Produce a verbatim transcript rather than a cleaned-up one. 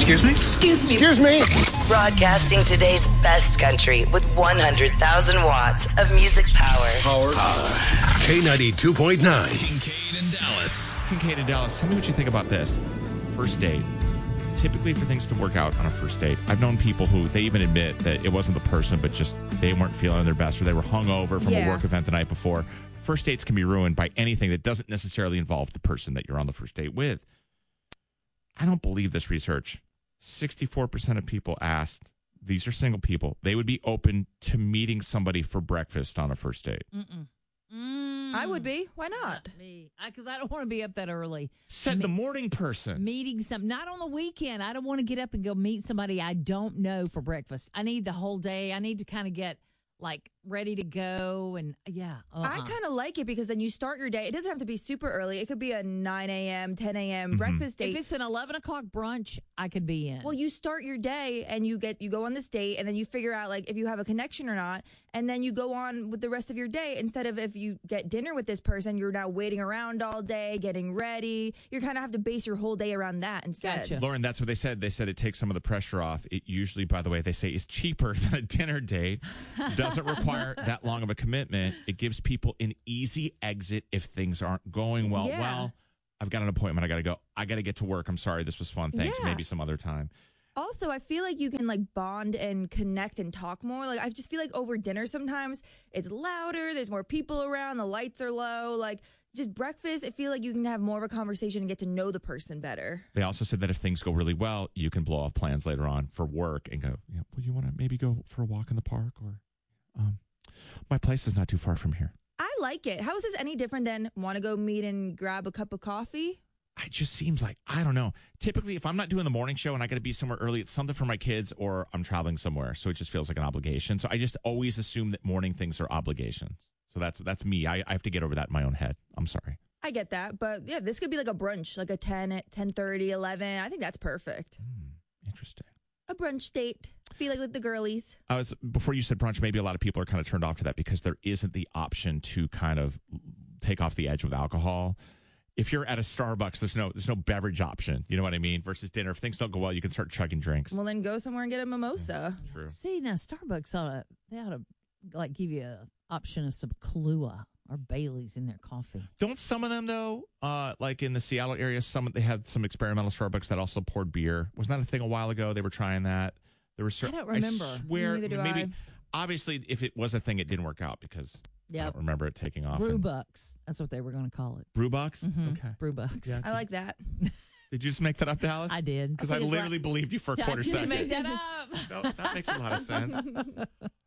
Excuse me? Excuse me. Excuse me. Broadcasting today's best country with one hundred thousand watts of music power. Power. K ninety-two point nine. Kincaid and Dallas. Kincaid and Dallas, tell me what you think about this. First date. Typically for things to work out on a first date, I've known people who, they even admit that it wasn't the person, but just they weren't feeling their best or they were hungover from Yeah. a work event the night before. First dates can be ruined by anything that doesn't necessarily involve the person that you're on the first date with. I don't believe this research. sixty-four percent of people asked, these are single people, they would be open to meeting somebody for breakfast on a first date. Mm-mm. Mm. I would be. Why not? Not me. Because I, I don't want to be up that early. Said Me- the morning person. Meeting some, not on the weekend. I don't want to get up and go meet somebody I don't know for breakfast. I need the whole day. I need to kind of get like ready to go. And yeah. Uh-uh. I kind of like it because then you start your day. It doesn't have to be super early. It could be a nine a.m., ten a.m. Mhm. breakfast date. If it's an eleven o'clock brunch, I could be in. Well, you start your day and you get you go on this date and then you figure out like if you have a connection or not, and then you go on with the rest of your day instead of if you get dinner with this person, you're now waiting around all day, getting ready. You kind of have to base your whole day around that instead. Gotcha. Lauren, that's what they said. They said it takes some of the pressure off. It usually, by the way, they say is cheaper than a dinner date. Doesn't require that long of a commitment. It gives people an easy exit if things aren't going well. Yeah. Well, I've got an appointment. I got to go. I got to get to work. I'm sorry. This was fun. Thanks. Yeah. Maybe some other time. Also, I feel like you can like bond and connect and talk more. Like I just feel like over dinner sometimes it's louder, there's more people around, the lights are low. Like just breakfast, I feel like you can have more of a conversation and get to know the person better. They also said that if things go really well, you can blow off plans later on for work and go, yeah, well, you want to maybe go for a walk in the park or um, my place is not too far from here. I like it. How is this any different than want to go meet and grab a cup of coffee? It just seems like, I don't know. Typically, if I'm not doing the morning show and I got to be somewhere early, it's something for my kids or I'm traveling somewhere. So it just feels like an obligation. So I just always assume that morning things are obligations. So that's that's me. I, I have to get over that in my own head. I'm sorry. I get that. But yeah, this could be like a brunch, like a ten at ten thirty, eleven. I think that's perfect. Hmm, interesting. A brunch date. Be like with the girlies. I was before you said brunch, maybe a lot of people are kind of turned off to that because there isn't the option to kind of take off the edge with alcohol. If you're at a Starbucks, there's no there's no beverage option. You know what I mean? Versus dinner. If things don't go well, you can start chugging drinks. Well, then go somewhere and get a mimosa. True. See, now Starbucks ought to, they ought to like give you an option of some Kahlua or Bailey's in their coffee. Don't some of them though, uh, like in the Seattle area, some they have some experimental Starbucks that also poured beer. Wasn't that a thing a while ago? They were trying that. There were certain, I don't remember. I swear, Neither do maybe. I. Obviously, if it was a thing, it didn't work out because I Yep. don't remember it taking off. Brew and- Bucks. That's what they were going to call it. Brew Bucks? Mhm. Okay. Brew Bucks. Yeah. I like that. Did you just make that up, Dallas? I did. Because I Okay, literally believed you for a I quarter just second. made that up. No, that makes a lot of sense.